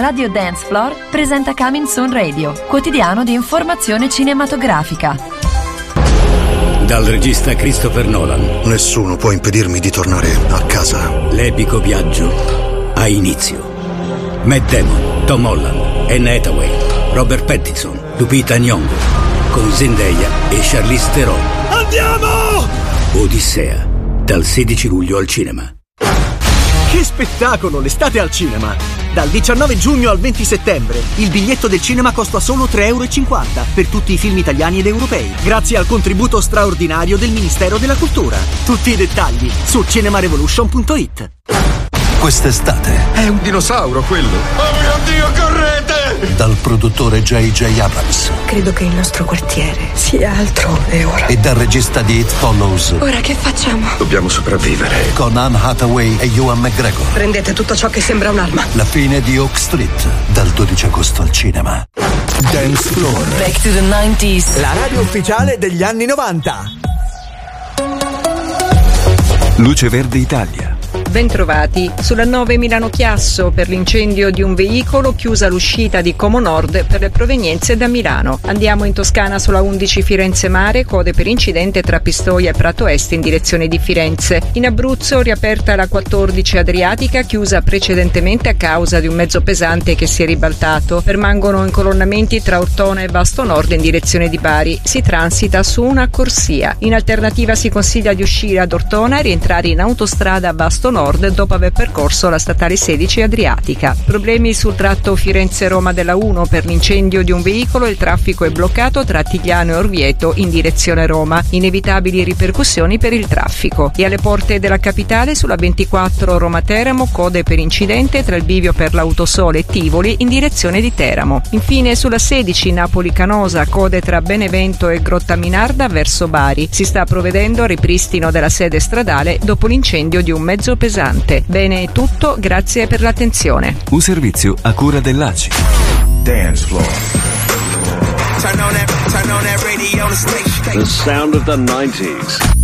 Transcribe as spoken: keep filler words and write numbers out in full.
Radio Dance Floor presenta Coming Soon Radio, quotidiano di informazione cinematografica. Dal regista Christopher Nolan. Nessuno può impedirmi di tornare a casa. L'epico viaggio ha inizio. Matt Damon, Tom Holland, Anne Hathaway, Robert Pattinson, Lupita Nyong'o, con Zendaya e Charlize Theron. Andiamo! Odissea, dal sedici luglio al cinema. Che spettacolo, l'estate al cinema! Dal diciannove giugno al venti settembre il biglietto del cinema costa solo tre e cinquanta euro per tutti i film italiani ed europei, grazie al contributo straordinario del Ministero della Cultura. Tutti i dettagli su cinemarevolution punto it. Quest'estate è un dinosauro quello. Oh mio Dio, correte! Dal produttore J J Abrams. Credo che il nostro quartiere sia altrove ora. E dal regista di It Follows. Ora che facciamo? Dobbiamo sopravvivere. Con Anne Hathaway e Ewan McGregor. Prendete tutto ciò che sembra un'arma. La fine di Oak Street, dal dodici agosto al cinema. Dance Floor. Back to the nineties. La radio ufficiale degli anni novanta. Luce Verde Italia. Bentrovati. Sulla nove Milano-Chiasso, per l'incendio di un veicolo, chiusa l'uscita di Como Nord per le provenienze da Milano. Andiamo in Toscana sulla undici Firenze Mare, code per incidente tra Pistoia e Prato Est in direzione di Firenze. In Abruzzo riaperta la quattordici Adriatica, chiusa precedentemente a causa di un mezzo pesante che si è ribaltato. Permangono incolonnamenti tra Ortona e Vasto Nord in direzione di Bari. Si transita su una corsia. In alternativa si consiglia di uscire ad Ortona e rientrare in autostrada a Vasto Nord dopo aver percorso la statale sedici Adriatica. Problemi sul tratto Firenze-Roma della uno per l'incendio di un veicolo, il traffico è bloccato tra Tigliano e Orvieto in direzione Roma. Inevitabili ripercussioni per il traffico. E alle porte della capitale sulla ventiquattro Roma-Teramo, code per incidente tra il bivio per l'Autosole e Tivoli in direzione di Teramo. Infine sulla sedici Napoli-Canosa, code tra Benevento e Grottaminarda verso Bari. Si sta provvedendo al ripristino della sede stradale dopo l'incendio di un mezzo pesante. Bene, è tutto, grazie per l'attenzione. Un servizio a cura dell'A C I. Dance Floor. Turn on that, turn on that radio station. The sound of the nineties.